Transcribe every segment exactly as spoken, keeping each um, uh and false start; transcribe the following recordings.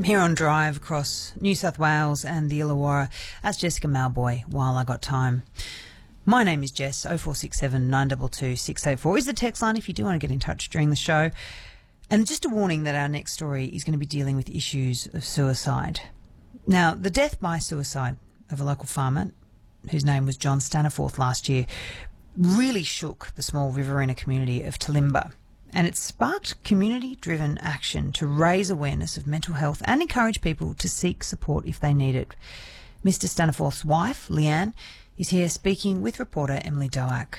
Here on Drive across New South Wales and the Illawarra. That's Jessica Malboy, While I Got Time. My name is Jess. oh four six seven, nine two two, six eight four is the text line if you do want to get in touch during the show. And just a warning that our next story is going to be dealing with issues of suicide. Now, the death by suicide of a local farmer, whose name was John Staniforth last year, really shook the small Riverina community of Talimba. And it sparked community-driven action to raise awareness of mental health and encourage people to seek support if they need it. Mister Staniforth's wife, Leanne, is here speaking with reporter Emily Doak.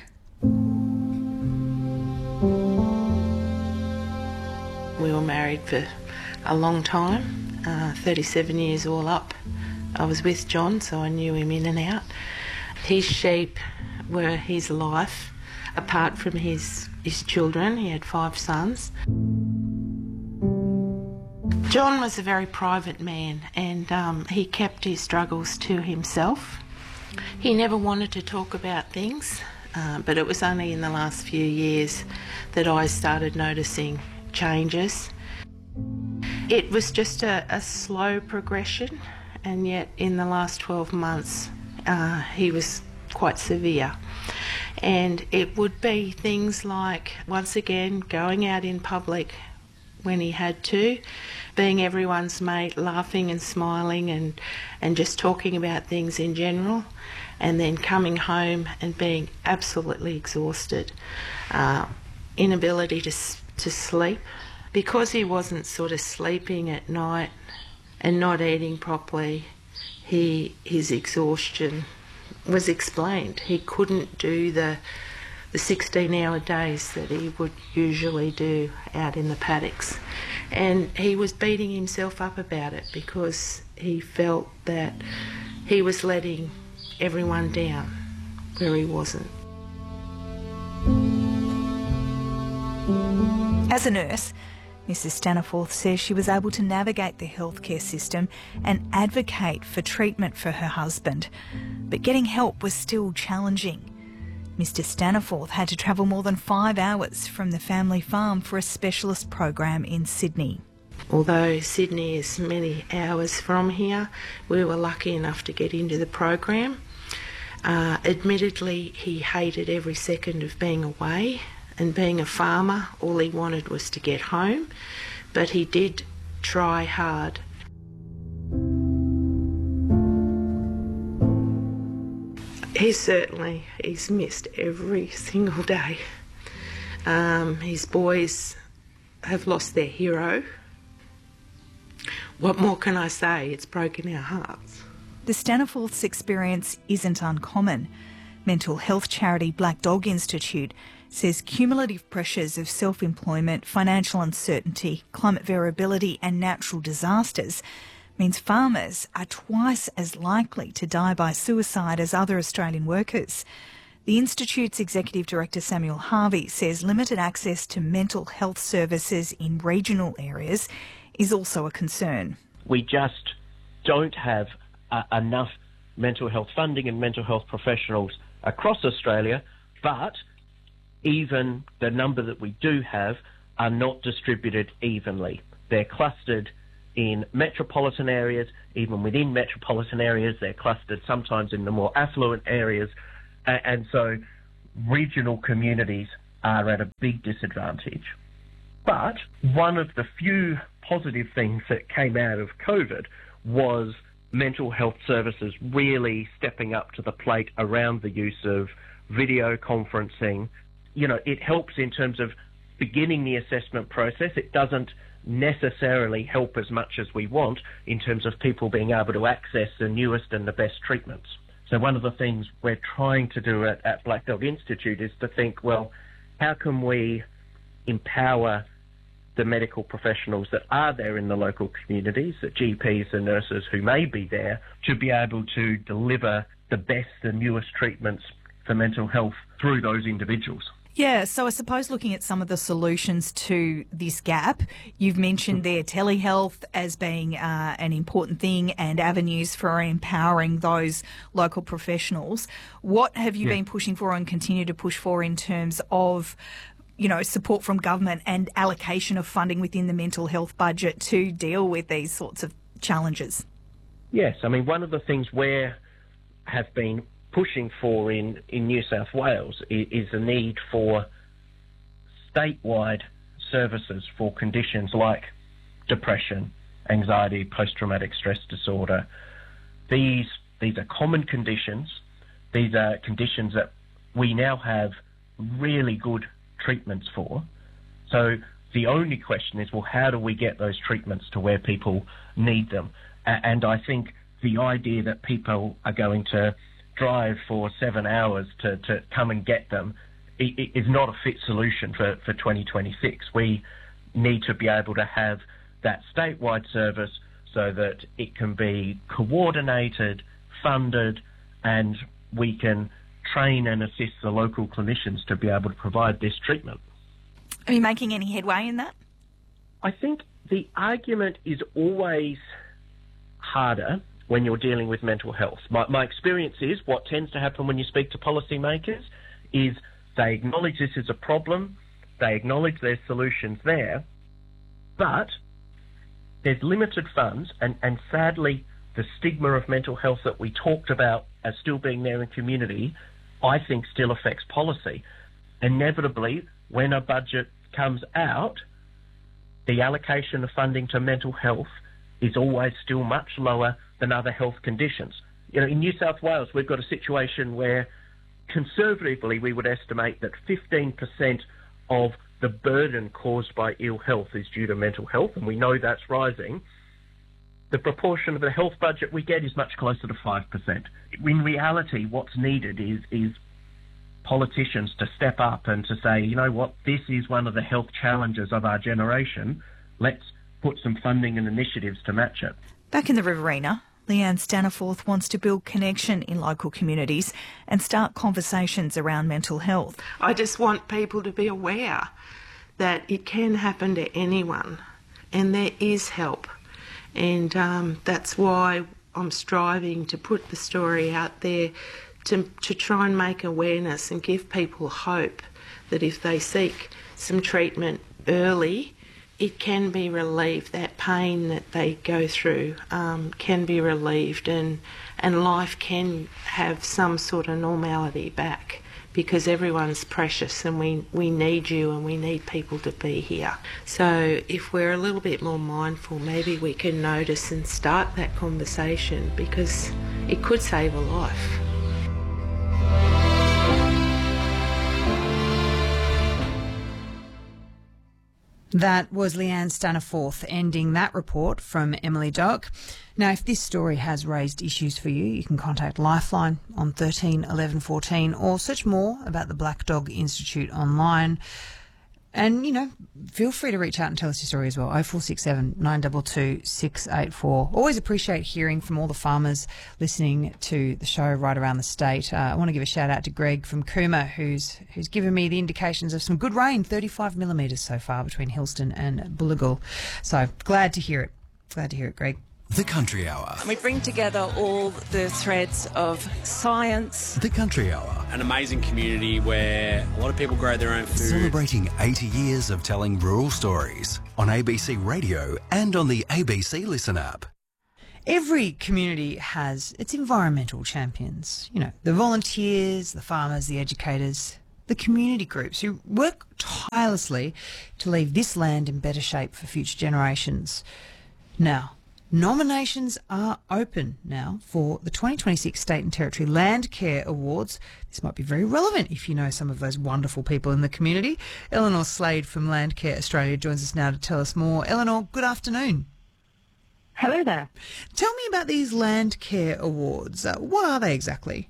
We were married for a long time, uh, thirty-seven years all up. I was with John, so I knew him in and out. His sheep were his life, apart from his his children. He had five sons. John was a very private man, and um, he kept his struggles to himself. He never wanted to talk about things, uh, but it was only in the last few years that I started noticing changes. It was just a, a slow progression, and yet in the last twelve months uh, he was quite severe. And it would be things like, once again, going out in public when he had to, being everyone's mate, laughing and smiling and, and just talking about things in general, and then coming home and being absolutely exhausted, uh, inability to, to sleep. Because he wasn't sort of sleeping at night and not eating properly, he his exhaustion was explained. He couldn't do the the sixteen hour days that he would usually do out in the paddocks, and he was beating himself up about it because he felt that he was letting everyone down where he wasn't. As a nurse, Missus Staniforth says she was able to navigate the healthcare system and advocate for treatment for her husband. But getting help was still challenging. Mister Staniforth had to travel more than five hours from the family farm for a specialist program in Sydney. Although Sydney is many hours from here, we were lucky enough to get into the program. Uh, admittedly, he hated every second of being away. And being a farmer, all he wanted was to get home, but he did try hard. He certainly, he's missed every single day. Um, his boys have lost their hero. What more can I say? It's broken our hearts. The Staniforth's experience isn't uncommon. Mental health charity Black Dog Institute says cumulative pressures of self-employment, financial uncertainty, climate variability and natural disasters means farmers are twice as likely to die by suicide as other Australian workers. The Institute's Executive Director Samuel Harvey says limited access to mental health services in regional areas is also a concern. We just don't have uh, enough mental health funding and mental health professionals across Australia, but even the number that we do have are not distributed evenly. They're clustered in metropolitan areas. Even within metropolitan areas, they're clustered sometimes in the more affluent areas. And so regional communities are at a big disadvantage. But one of the few positive things that came out of COVID was mental health services really stepping up to the plate around the use of video conferencing. You know, it helps in terms of beginning the assessment process. It doesn't necessarily help as much as we want in terms of people being able to access the newest and the best treatments. So one of the things we're trying to do at, at Black Dog Institute is to think, well, how can we empower the medical professionals that are there in the local communities, the G Ps and nurses who may be there, to be able to deliver the best and newest treatments for mental health through those individuals. Yeah, so I suppose looking at some of the solutions to this gap, you've mentioned there telehealth as being uh, an important thing and avenues for empowering those local professionals. What have you yeah. been pushing for and continue to push for in terms of you know, support from government and allocation of funding within the mental health budget to deal with these sorts of challenges? Yes, I mean, one of the things we have been pushing for in, in New South Wales is, is the need for statewide services for conditions like depression, anxiety, post-traumatic stress disorder. These, these are common conditions. These are conditions that we now have really good treatments for. So the only question is, well, how do we get those treatments to where people need them? And I think the idea that people are going to drive for seven hours to, to come and get them is not a fit solution for, for twenty twenty-six. We need to be able to have that statewide service so that it can be coordinated, funded, and we can train and assist the local clinicians to be able to provide this treatment. Are you making any headway in that? I think the argument is always harder when you're dealing with mental health. My, my experience is what tends to happen when you speak to policymakers is they acknowledge this is a problem, they acknowledge there's solutions there, but there's limited funds, and, and sadly the stigma of mental health that we talked about as still being there in community, I think still affects policy. Inevitably, when a budget comes out, the allocation of funding to mental health is always still much lower than other health conditions. You know, in New South Wales, we've got a situation where conservatively we would estimate that fifteen percent of the burden caused by ill health is due to mental health, and we know that's rising. The proportion of the health budget we get is much closer to five percent. In reality, what's needed is, is politicians to step up and to say, you know what, this is one of the health challenges of our generation. Let's put some funding and initiatives to match it. Back in the Riverina, Leanne Staniforth wants to build connection in local communities and start conversations around mental health. I just want people to be aware that it can happen to anyone and there is help. And um, that's why I'm striving to put the story out there to, to try and make awareness and give people hope that if they seek some treatment early, it can be relieved. That pain that they go through um, can be relieved, and, and life can have some sort of normality back, because everyone's precious and we, we need you and we need people to be here. So if we're a little bit more mindful, maybe we can notice and start that conversation, because it could save a life. That was Leanne Staniforth ending that report from Emily Doak. Now, if this story has raised issues for you, you can contact Lifeline on thirteen eleven fourteen or search more about the Black Dog Institute online. And, you know, feel free to reach out and tell us your story as well. oh four six seven, nine two two, six eight four. Always appreciate hearing from all the farmers listening to the show right around the state. Uh, I want to give a shout out to Greg from Cooma, who's who's given me the indications of some good rain, thirty-five millimetres so far between Hillston and Bullagal. So glad to hear it. Glad to hear it, Greg. The Country Hour. We bring together all the threads of science. The Country Hour. An amazing community where a lot of people grow their own food. Celebrating eighty years of telling rural stories on A B C Radio and on the A B C Listen app. Every community has its environmental champions. You know, the volunteers, the farmers, the educators, the community groups who work tirelessly to leave this land in better shape for future generations. Now, nominations are open now for the twenty twenty-six State and Territory Land Care Awards. This might be very relevant if you know some of those wonderful people in the community. Eleanor Slade from Land Care Australia joins us now to tell us more. Eleanor, good afternoon. Hello there. Tell me about these Land Care Awards. Uh, what are they exactly?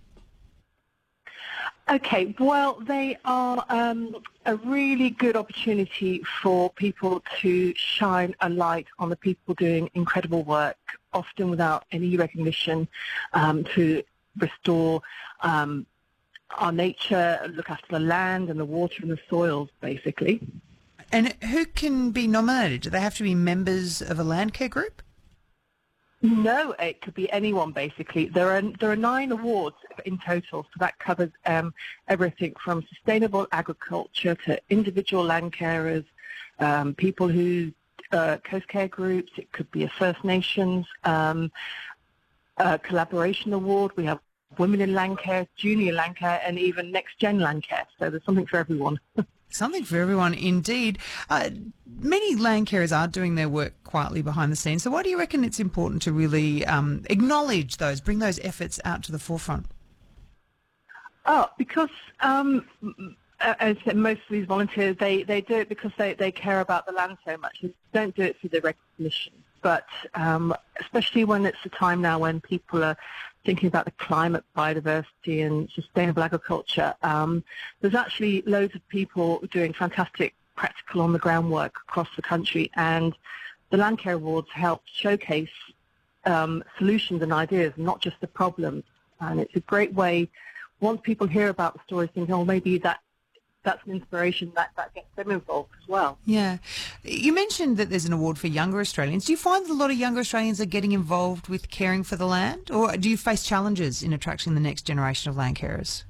Okay, well, they are um, a really good opportunity for people to shine a light on the people doing incredible work, often without any recognition, um, to restore um, our nature, look after the land and the water and the soils, basically. And who can be nominated? Do they have to be members of a land care group? No, it could be anyone basically. There are there are nine awards in total, so that covers um, everything from sustainable agriculture to individual land carers, um, people who uh, coast care groups. It could be a First Nations um, uh, collaboration award. We have women in land care, junior land care, and even next gen land care. So there's something for everyone. Something for everyone, indeed. Uh, many land carers are doing their work quietly behind the scenes. So why do you reckon it's important to really um, acknowledge those, bring those efforts out to the forefront? Oh, because um, as I said, most of these volunteers, they, they do it because they, they care about the land so much. They don't do it for the recognition. But um, especially when it's a time now when people are thinking about the climate, biodiversity and sustainable agriculture, um, there's actually loads of people doing fantastic practical on-the-ground work across the country, and the Land Care Awards help showcase um, solutions and ideas, not just the problems. And it's a great way, once people hear about the stories, thinking, oh, maybe that that's an inspiration that, that gets them involved as well. Yeah. You mentioned that there's an award for younger Australians. Do you find that a lot of younger Australians are getting involved with caring for the land, or do you face challenges in attracting the next generation of land carers?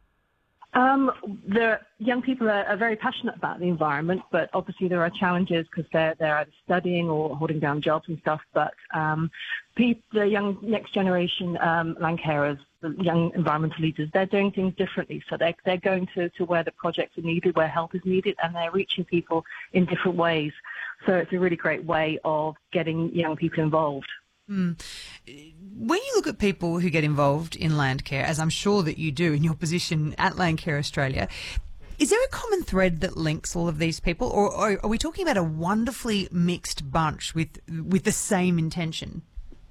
Um, the young people are, are very passionate about the environment, but obviously there are challenges because they're, they're either studying or holding down jobs and stuff. But um, people, the young next generation um, land carers, the young environmental leaders, they're doing things differently. So they're, they're going to, to where the projects are needed, where help is needed, and they're reaching people in different ways. So it's a really great way of getting young people involved. Mm. When you look at people who get involved in land care, as I'm sure that you do in your position at Landcare Australia, is there a common thread that links all of these people, or, or are we talking about a wonderfully mixed bunch with with the same intention?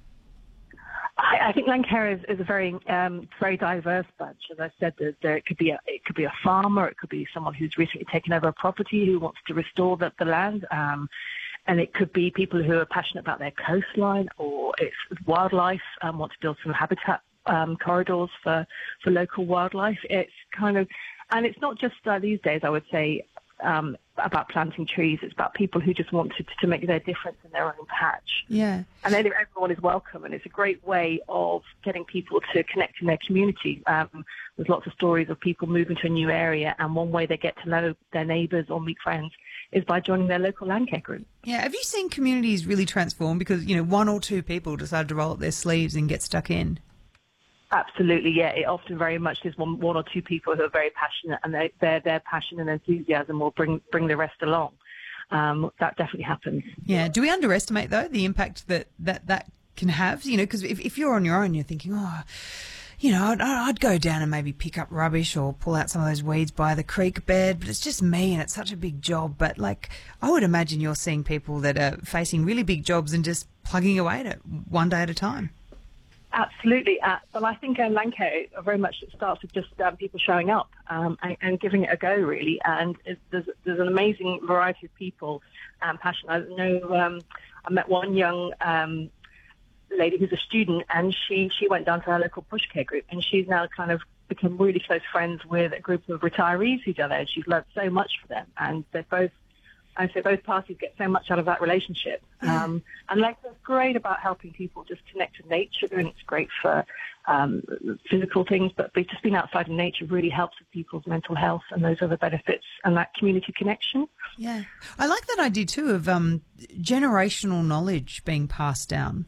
I, I think land care is, is a very um, very diverse bunch. As I said, there, there, it could be a it could be a farmer, it could be someone who's recently taken over a property who wants to restore the, the land. Um, And it could be people who are passionate about their coastline, or it's wildlife, um, want to build some habitat um, corridors for, for local wildlife. It's kind of, and it's not just uh, these days, I would say, um, about planting trees. It's about people who just want to, to make their difference in their own patch. Yeah. And then everyone is welcome, and it's a great way of getting people to connect in their community. Um, there's lots of stories of people moving to a new area, and one way they get to know their neighbours or meet friends is by joining their local land care group. Yeah. Have you seen communities really transform because, you know, one or two people decide to roll up their sleeves and get stuck in? Absolutely, yeah. It often very much is one, one or two people who are very passionate, and they, their their passion and enthusiasm will bring bring the rest along. Um, that definitely happens. Yeah. Do we underestimate, though, the impact that that, that can have? You know, because if, if you're on your own, you're thinking, oh, you know, I'd, I'd go down and maybe pick up rubbish or pull out some of those weeds by the creek bed, but it's just me and it's such a big job. But, like, I would imagine you're seeing people that are facing really big jobs and just plugging away at it one day at a time. Absolutely. Uh, but I think uh, land care very much starts with just um, people showing up um, and, and giving it a go, really. And it, there's, there's an amazing variety of people um, passionate. I know um, I met one young um, lady who's a student, and she, she went down to her local bush care group, and she's now kind of become really close friends with a group of retirees who are there, and she's learned so much for them. And they're both And so both parties get so much out of that relationship. Yeah. Um, and like, it's great about helping people just connect with nature, and it's great for um, physical things, but just being outside in nature really helps with people's mental health and those other benefits and that community connection. Yeah. I like that idea too of um, generational knowledge being passed down.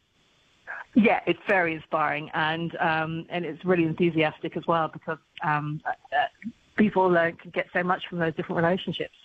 Yeah, it's very inspiring, and um, and it's really enthusiastic as well, because um, uh, people uh, can get so much from those different relationships.